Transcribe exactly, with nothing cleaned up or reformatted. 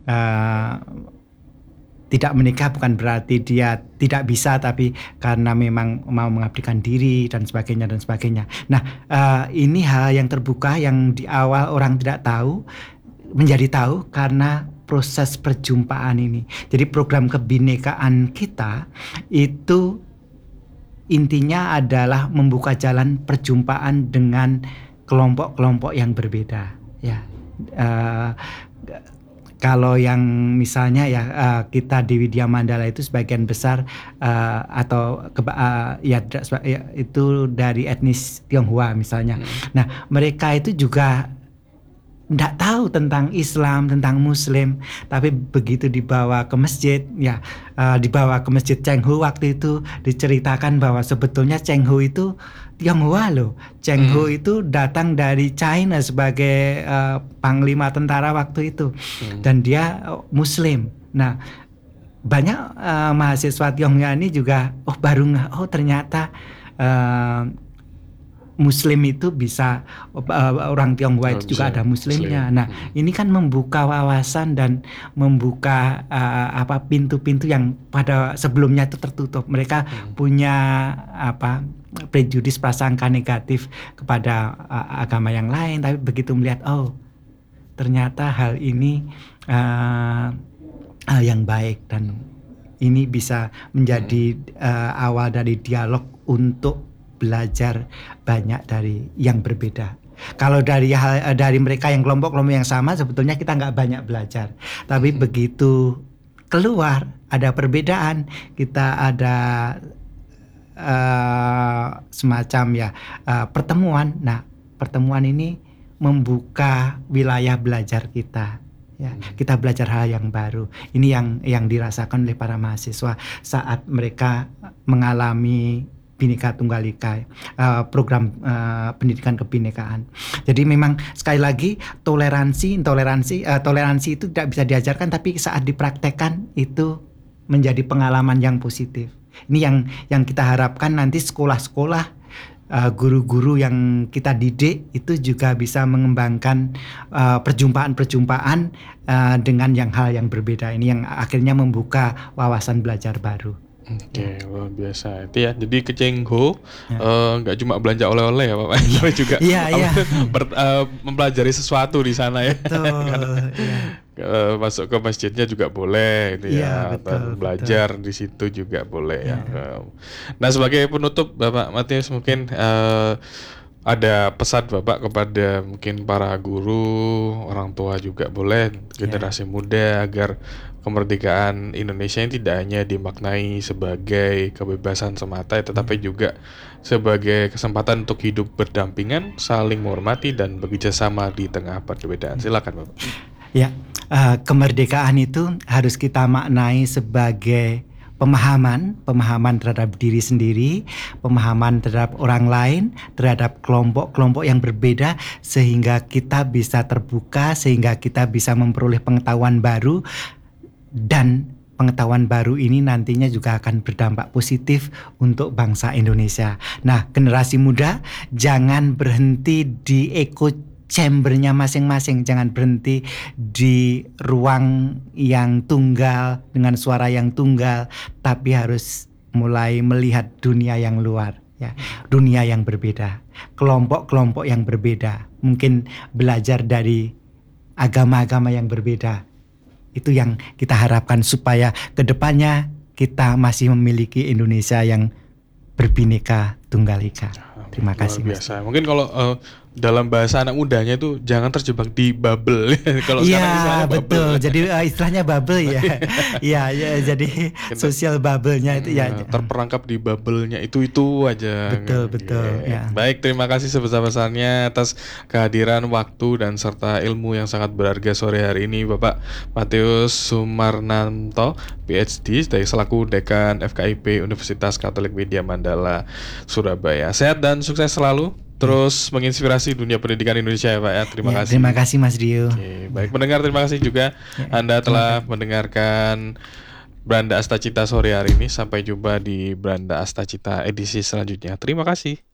uh, tidak menikah bukan berarti dia tidak bisa, tapi karena memang mau mengabdikan diri dan sebagainya dan sebagainya. Nah, uh, ini hal yang terbuka yang di awal orang tidak tahu menjadi tahu karena proses perjumpaan ini. Jadi program kebinekaan kita itu intinya adalah membuka jalan perjumpaan dengan kelompok-kelompok yang berbeda. Ya. Uh, Kalau yang misalnya ya uh, kita di Widya Mandala itu sebagian besar uh, atau keba- uh, ya, ya itu dari etnis Tionghoa misalnya. Hmm. Nah, mereka itu juga tidak tahu tentang Islam, tentang Muslim, tapi begitu dibawa ke masjid, ya uh, dibawa ke masjid Chenghu waktu itu diceritakan bahwa sebetulnya Chenghu itu Tionghoa loh. Chenghu hmm. itu datang dari China sebagai uh, panglima tentara waktu itu, hmm. dan dia uh, Muslim. Nah, banyak uh, mahasiswa Tionghoa ini juga oh baru nggak, oh ternyata uh, Muslim itu bisa uh, orang Tionghoa itu juga ada Muslimnya. Muslim. Nah, hmm. ini kan membuka wawasan dan membuka uh, apa pintu-pintu yang pada sebelumnya itu tertutup. Mereka hmm. punya apa prejudis, prasangka negatif kepada uh, agama yang lain, tapi begitu melihat oh ternyata hal ini uh, hal yang baik dan ini bisa menjadi hmm. uh, awal dari dialog untuk belajar banyak dari yang berbeda. Kalau dari hal, dari mereka yang kelompok-kelompok yang sama sebetulnya kita nggak banyak belajar, tapi hmm. begitu keluar ada perbedaan, kita ada Uh, semacam ya uh, pertemuan. Nah, pertemuan ini membuka wilayah belajar kita. Ya, hmm. kita belajar hal yang baru. Ini yang yang dirasakan oleh para mahasiswa saat mereka mengalami Bhinneka Tunggal Ika, uh, program uh, pendidikan kebinekaan. Jadi memang sekali lagi toleransi, intoleransi, uh, toleransi itu tidak bisa diajarkan, tapi saat dipraktekkan itu menjadi pengalaman yang positif. Ini yang yang kita harapkan nanti sekolah-sekolah, uh, guru-guru yang kita didik itu juga bisa mengembangkan uh, perjumpaan-perjumpaan uh, dengan yang hal yang berbeda. Ini yang akhirnya membuka wawasan belajar baru. Oke, okay, luar biasa itu ya. Jadi ke Chenghu nggak ya. uh, cuma belanja oleh-oleh ya Pak, tapi juga ya, ya. ber, uh, mempelajari sesuatu di sana ya. Betul. ya. Uh, masuk ke masjidnya juga boleh, gitu ya. ya betul, belajar betul. Di situ juga boleh ya. ya. Nah, sebagai penutup Bapak Matius mungkin uh, ada pesan Bapak kepada mungkin para guru, orang tua juga boleh, generasi ya. muda agar kemerdekaan Indonesia ini tidak hanya dimaknai sebagai kebebasan semata, tetapi hmm. juga sebagai kesempatan untuk hidup berdampingan, saling menghormati dan bekerja sama di tengah perbedaan. Silakan Bapak. Ya, uh, kemerdekaan itu harus kita maknai sebagai pemahaman, pemahaman terhadap diri sendiri, pemahaman terhadap orang lain, terhadap kelompok-kelompok yang berbeda, sehingga kita bisa terbuka, sehingga kita bisa memperoleh pengetahuan baru. Dan pengetahuan baru ini nantinya juga akan berdampak positif untuk bangsa Indonesia. Nah, generasi muda jangan berhenti di echo chambernya masing-masing, jangan berhenti di ruang yang tunggal dengan suara yang tunggal, tapi harus mulai melihat dunia yang luar, ya, dunia yang berbeda, kelompok-kelompok yang berbeda, mungkin belajar dari agama-agama yang berbeda. Itu yang kita harapkan supaya kedepannya kita masih memiliki Indonesia yang berbineka tunggal ika. Terima kasih. Luar biasa. Mas. Mungkin kalau uh, dalam bahasa anak mudanya itu jangan terjebak di bubble. Kalau ya, sekarang istilahnya betul. Bubble. Jadi uh, istilahnya bubble ya. Iya, ya, jadi sosial bubble-nya itu ya. Terperangkap di bubble-nya itu-itu aja. Betul, betul. Yeah. Ya. Baik, terima kasih sebesar-besarnya atas kehadiran waktu dan serta ilmu yang sangat berharga sore hari ini Bapak Matius Sumarnanto, P H D dari selaku Dekan F K I P Universitas Katolik Widya Mandala Surabaya. Sehat dan sukses selalu. Terus menginspirasi dunia pendidikan Indonesia ya Pak ya. Terima ya, kasih. Terima kasih Mas Dio. Oke, baik pendengar, terima kasih juga ya, Anda telah mendengarkan Branda Astacita sore hari ini. Sampai jumpa di Branda Astacita edisi selanjutnya. Terima kasih.